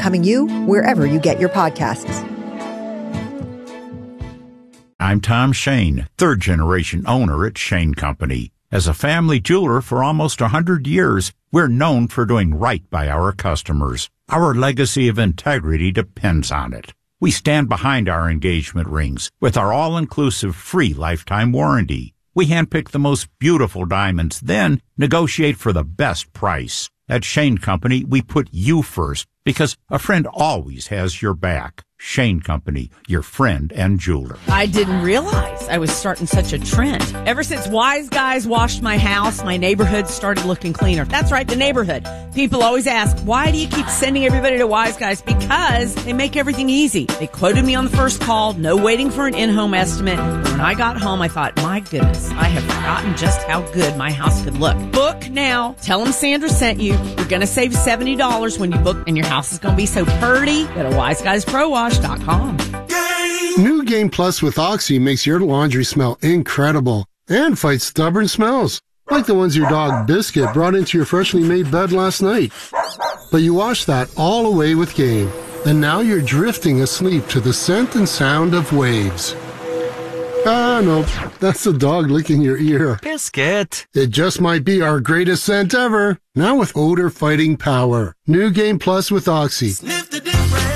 Becoming You, wherever you get your podcasts. I'm Tom Shane, third-generation owner at Shane Company. As a family jeweler for almost 100 years, we're known for doing right by our customers. Our legacy of integrity depends on it. We stand behind our engagement rings with our all-inclusive free lifetime warranty. We handpick the most beautiful diamonds, then negotiate for the best price. At Shane Company, we put you first because a friend always has your back. Shane Company, your friend and jeweler. I didn't realize I was starting such a trend. Ever since Wise Guys washed my house, my neighborhood started looking cleaner. That's right, the neighborhood. People always ask, why do you keep sending everybody to Wise Guys? Because they make everything easy. They quoted me on the first call, no waiting for an in-home estimate. When I got home, I thought, my goodness, I have forgotten just how good my house could look. Book now. Tell them Sandra sent you. You're going to save $70 when you book, and your house is going to be so purty. Go to WiseGuysProWash.com. New Game Plus with Oxy makes your laundry smell incredible and fights stubborn smells, like the ones your dog Biscuit brought into your freshly made bed last night. But you wash that all away with Game, and now you're drifting asleep to the scent and sound of waves. Ah, nope, that's the dog licking your ear. Biscuit. It just might be our greatest scent ever, now with odor-fighting power. New Game Plus with Oxy. Sniff the difference.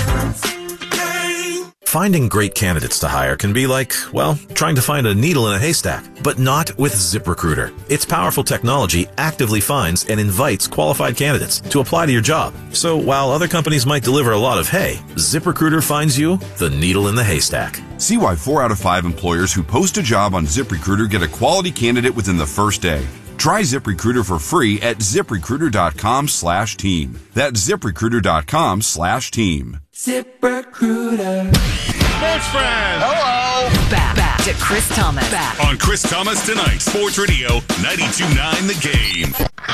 Finding great candidates to hire can be like, well, trying to find a needle in a haystack, but not with ZipRecruiter. Its powerful technology actively finds and invites qualified candidates to apply to your job. So while other companies might deliver a lot of hay, ZipRecruiter finds you the needle in the haystack. See why 4 out of 5 employers who post a job on ZipRecruiter get a quality candidate within the first day. Try ZipRecruiter for free at ZipRecruiter.com/team. That's ZipRecruiter.com/team. ZipRecruiter. Sports friends. Hello. Back to Chris Thomas. On Chris Thomas Tonight, Sports Radio 92.9 The Game.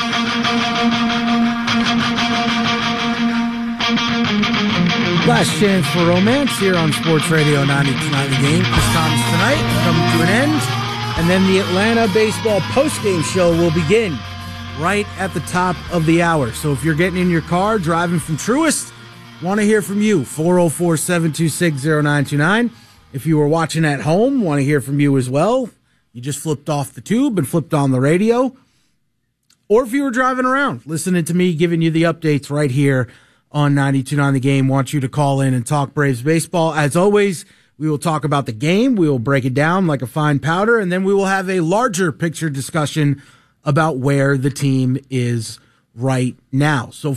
Last chance for romance here on Sports Radio 92.9 The Game. Chris Thomas Tonight coming to an end. And then the Atlanta baseball postgame show will begin right at the top of the hour. So if you're getting in your car, driving from Truist, want to hear from you, 404-726-0929. If you were watching at home, want to hear from you as well. You just flipped off the tube and flipped on the radio. Or if you were driving around, listening to me, giving you the updates right here on 92.9 The Game, want you to call in and talk Braves baseball. As always, we will talk about the game. We will break it down like a fine powder, and then we will have a larger picture discussion about where the team is right now. So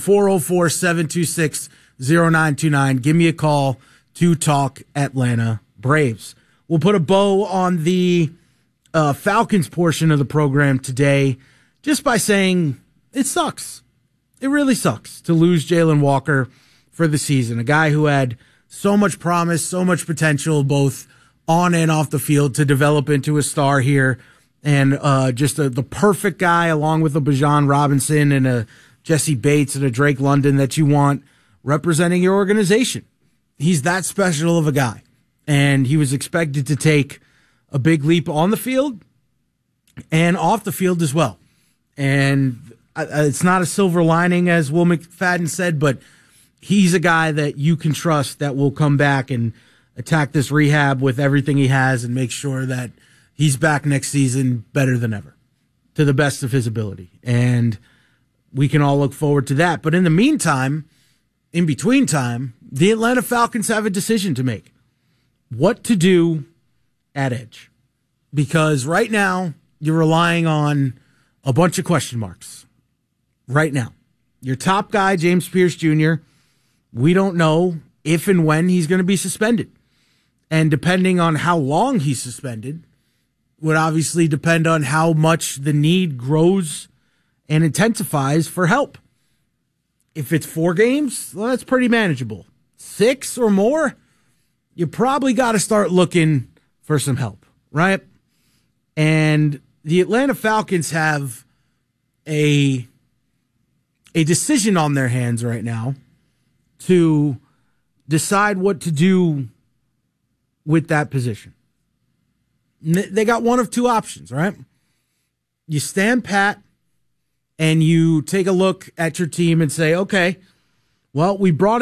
404-726-0929. Give me a call to talk Atlanta Braves. We'll put a bow on the Falcons portion of the program today just by saying it sucks. It really sucks to lose Jalen Walker for the season, a guy who had so much promise, so much potential, both on and off the field, to develop into a star here, and just the perfect guy, along with a Bijan Robinson and a Jesse Bates and a Drake London that you want representing your organization. He's that special of a guy, and he was expected to take a big leap on the field and off the field as well. And it's not a silver lining, as Will McFadden said, but he's a guy that you can trust that will come back and attack this rehab with everything he has and make sure that he's back next season better than ever, to the best of his ability. And we can all look forward to that. But in the meantime, in between time, the Atlanta Falcons have a decision to make. What to do at edge. Because right now, you're relying on a bunch of question marks. Right now. Your top guy, James Pierce Jr., we don't know if and when he's going to be suspended. And depending on how long he's suspended would obviously depend on how much the need grows and intensifies for help. If it's 4 games, well, that's pretty manageable. 6 or more, you probably got to start looking for some help, right? And the Atlanta Falcons have a decision on their hands right now to decide what to do with that position. They got one of 2 options, right? You stand pat and you take a look at your team and say, okay, well, we brought